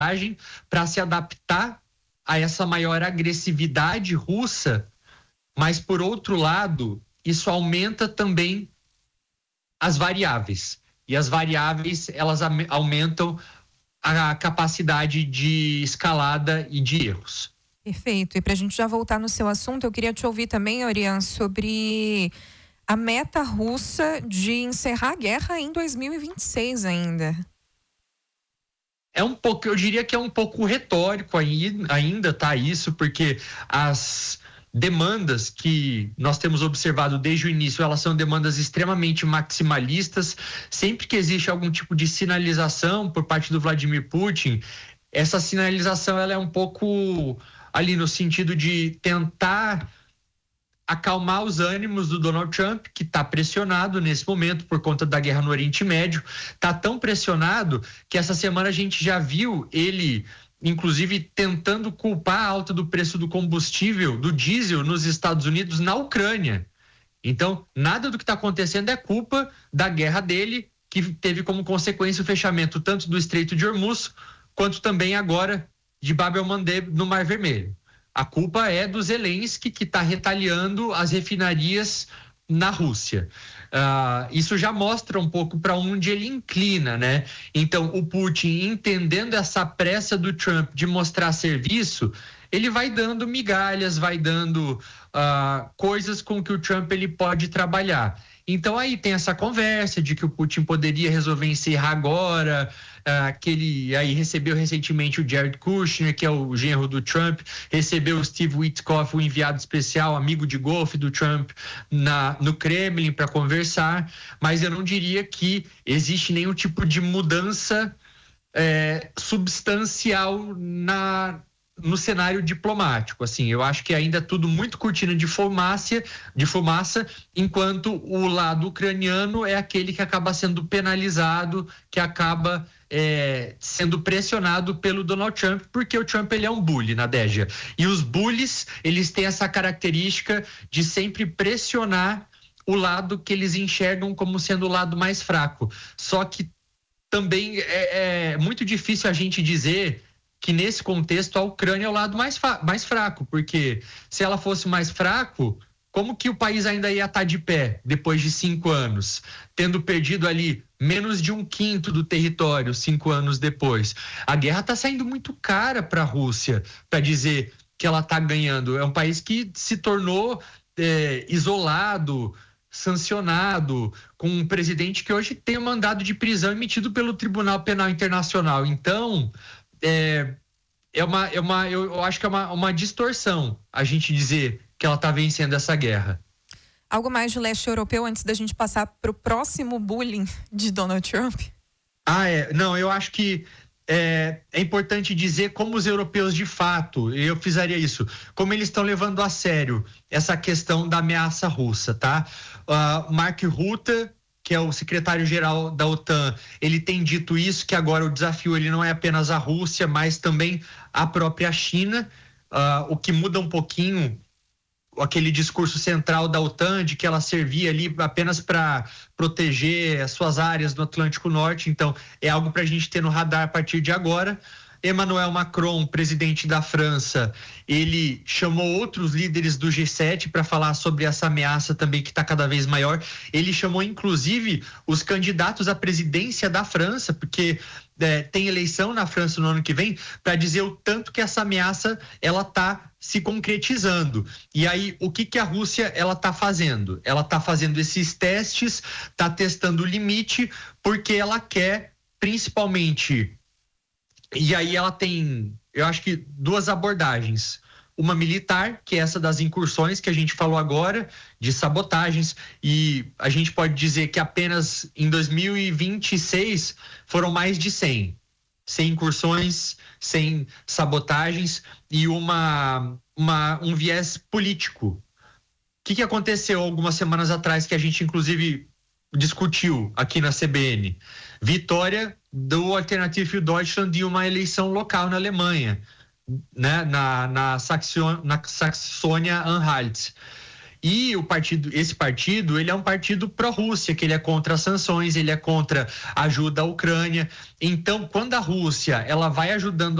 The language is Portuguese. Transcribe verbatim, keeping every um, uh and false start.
para se adaptar a essa maior agressividade russa, mas, por outro lado, isso aumenta também as variáveis. E as variáveis, elas aumentam a capacidade de escalada e de erros. Perfeito. E para a gente já voltar no seu assunto, eu queria te ouvir também, Orian, sobre a meta russa de encerrar a guerra em dois mil e vinte e seis ainda. É um pouco, eu diria que é um pouco retórico ainda, tá, isso, porque as demandas que nós temos observado desde o início, elas são demandas extremamente maximalistas. Sempre que existe algum tipo de sinalização por parte do Vladimir Putin, essa sinalização ela é um pouco ali no sentido de tentar acalmar os ânimos do Donald Trump, que está pressionado nesse momento por conta da guerra no Oriente Médio. Está tão pressionado que essa semana a gente já viu ele, inclusive, tentando culpar a alta do preço do combustível, do diesel nos Estados Unidos, na Ucrânia. Então, nada do que está acontecendo é culpa da guerra dele, que teve como consequência o fechamento tanto do Estreito de Hormuz, quanto também agora de Bab el-Mandeb no Mar Vermelho. A culpa é do Zelensky, que está retaliando as refinarias na Rússia. Uh, isso já mostra um pouco para onde ele inclina, né? Então, o Putin, entendendo essa pressa do Trump de mostrar serviço, ele vai dando migalhas, vai dando uh, coisas com que o Trump ele pode trabalhar. Então, aí tem essa conversa de que o Putin poderia resolver encerrar agora, uh, que ele aí recebeu recentemente o Jared Kushner, que é o genro do Trump, recebeu o Steve Witkoff, o enviado especial, amigo de golfe do Trump, na, no Kremlin para conversar, mas eu não diria que existe nenhum tipo de mudança é, substancial na... no cenário diplomático. Assim, eu acho que ainda é tudo muito cortina de fumaça, de fumaça, enquanto o lado ucraniano é aquele que acaba sendo penalizado, que acaba é, sendo pressionado pelo Donald Trump, porque o Trump ele é um bully, Nadégia. E os bullies, eles têm essa característica de sempre pressionar o lado que eles enxergam como sendo o lado mais fraco. Só que também é, é muito difícil a gente dizer que nesse contexto a Ucrânia é o lado mais, mais fraco, porque se ela fosse mais fraco, como que o país ainda ia estar de pé depois de cinco anos, tendo perdido ali menos de um quinto do território cinco anos depois? A guerra está saindo muito cara para a Rússia, para dizer que ela está ganhando. É um país que se tornou é, isolado, sancionado, com um presidente que hoje tem um mandado de prisão emitido pelo Tribunal Penal Internacional. Então, É, é uma, é uma, eu, eu acho que é uma, uma distorção a gente dizer que ela está vencendo essa guerra. Algo mais de leste europeu antes da gente passar para o próximo bullying de Donald Trump? Ah, é. Não, eu acho que é, é importante dizer como os europeus de fato, eu fizaria isso, como eles estão levando a sério essa questão da ameaça russa, tá? Uh, Mark Rutte, que é o secretário-geral da OTAN, ele tem dito isso, que agora o desafio ele não é apenas a Rússia, mas também a própria China, uh, o que muda um pouquinho aquele discurso central da OTAN, de que ela servia ali apenas para proteger as suas áreas do Atlântico Norte. Então, é algo para a gente ter no radar a partir de agora. Emmanuel Macron, presidente da França, ele chamou outros líderes do G sete para falar sobre essa ameaça também que está cada vez maior. Ele chamou inclusive os candidatos à presidência da França, porque é, tem eleição na França no ano que vem, para dizer o tanto que essa ameaça ela está se concretizando. E aí, o que que a Rússia ela está fazendo? Ela está fazendo esses testes, está testando o limite, porque ela quer principalmente... E aí ela tem, eu acho que duas abordagens. Uma militar, que é essa das incursões que a gente falou agora, de sabotagens, e a gente pode dizer que apenas em dois mil e vinte e seis foram mais de cem. cem incursões, cem sabotagens e uma, uma, um viés político. O que, que aconteceu algumas semanas atrás que a gente inclusive discutiu aqui na C B N? Vitória do Alternative für Deutschland de uma eleição local na Alemanha, né, na, na, Saxon, na Saxônia-Anhalt. E o partido, esse partido, ele é um partido pró-Rússia, que ele é contra as sanções, ele é contra a ajuda à Ucrânia. Então, quando a Rússia ela vai ajudando